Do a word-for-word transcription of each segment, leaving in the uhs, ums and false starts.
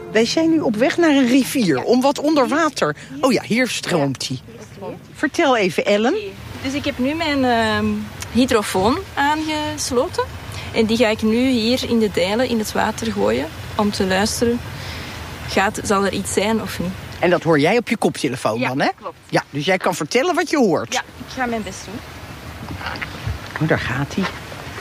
Wij zijn nu op weg naar een rivier, ja. om wat onder water. Oh ja, hier stroomt hij. Ja. Vertel even, Ellen. Okay. Dus ik heb nu mijn uh, hydrofoon aangesloten. En die ga ik nu hier in de dijlen in het water gooien om te luisteren. Gaat, zal er iets zijn of niet? En dat hoor jij op je koptelefoon ja, dan, hè? Klopt. Ja, dus jij kan vertellen wat je hoort. Ja, ik ga mijn best doen. Oh, daar gaat hij.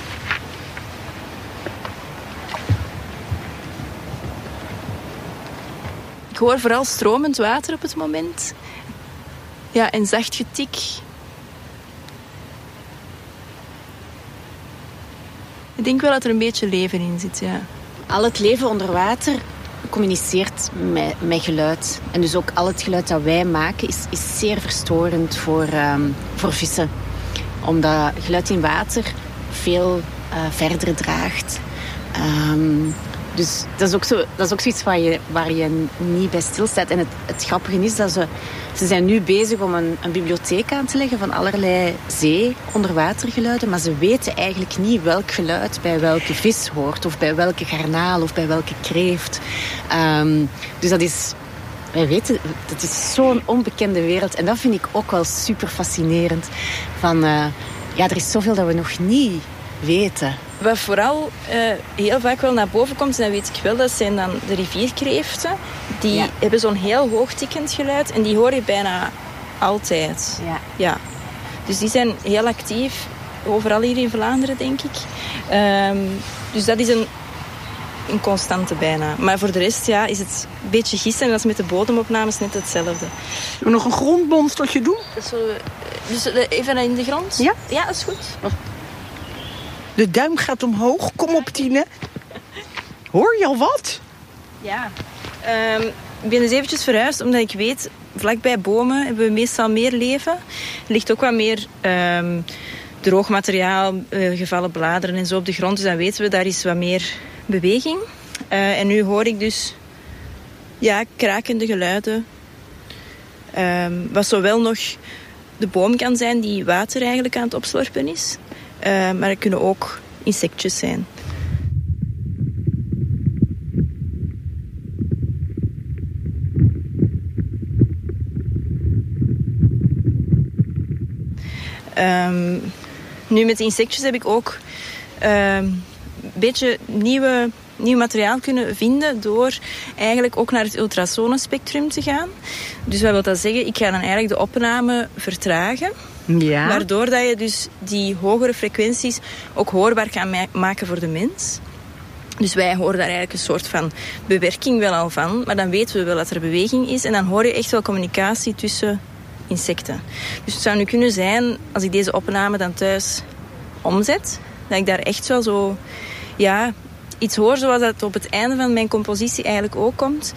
Ik hoor vooral stromend water op het moment. Ja, en zacht getik. Ik denk wel dat er een beetje leven in zit, ja. Al het leven onder water communiceert met, met geluid. En dus ook al het geluid dat wij maken is, is zeer verstorend voor, um, voor vissen. Omdat geluid in water veel uh, verder draagt. Um, dus dat is ook, zo, dat is ook zoiets waar je, waar je niet bij stilstaat. En het, het grappige is dat ze... Ze zijn nu bezig om een, een bibliotheek aan te leggen van allerlei zee-onderwatergeluiden. Maar ze weten eigenlijk niet welk geluid bij welke vis hoort. Of bij welke garnaal of bij welke kreeft. Um, dus dat is... Wij weten, dat is zo'n onbekende wereld. En dat vind ik ook wel super fascinerend. Van, uh, ja, er is zoveel dat we nog niet weten. Wat vooral uh, heel vaak wel naar boven komt, en dat weet ik wel, dat zijn dan de rivierkreeften. Die ja. hebben zo'n heel hoog tikkend geluid en die hoor je bijna altijd. Ja. Ja. Dus die zijn heel actief, overal hier in Vlaanderen, denk ik. Um, dus dat is een, een constante bijna. Maar voor de rest ja, is het een beetje gissen en dat is met de bodemopnames net hetzelfde. Zullen we nog een grondmonstertje doen? Zullen we, dus even in de grond? Ja. Ja, dat is goed. De duim gaat omhoog. Kom op, Tine. Hoor je al wat? Ja. Um, ik ben dus eventjes verhuisd, omdat ik weet... Vlakbij bomen hebben we meestal meer leven. Er ligt ook wat meer um, droog materiaal, uh, gevallen bladeren en zo op de grond. Dus dan weten we, daar is wat meer beweging. Uh, en nu hoor ik dus... Ja, krakende geluiden. Um, wat zowel nog de boom kan zijn die water eigenlijk aan het opslorpen is... Uh, maar er kunnen ook insectjes zijn. Um, nu met de insectjes heb ik ook een um, beetje nieuwe, nieuw materiaal kunnen vinden door eigenlijk ook naar het ultrasonenspectrum te gaan. Dus wat wil dat zeggen? Ik ga dan eigenlijk de opname vertragen. Ja. Waardoor dat je dus die hogere frequenties ook hoorbaar kan ma- maken voor de mens. Dus wij horen daar eigenlijk een soort van bewerking wel al van. Maar dan weten we wel dat er beweging is. En dan hoor je echt wel communicatie tussen insecten. Dus het zou nu kunnen zijn, als ik deze opname dan thuis omzet, dat ik daar echt wel zo... Ja, iets hoor zoals dat op het einde van mijn compositie eigenlijk ook komt.